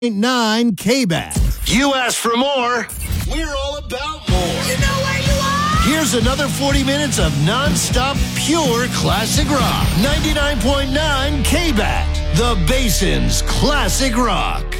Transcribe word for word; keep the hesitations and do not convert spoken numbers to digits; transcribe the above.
nine K-Bat. You asked for more. We're all about more. You know where you are? Here's another forty minutes of non-stop pure classic rock. ninety-nine point nine K-Bat, the Basin's classic rock.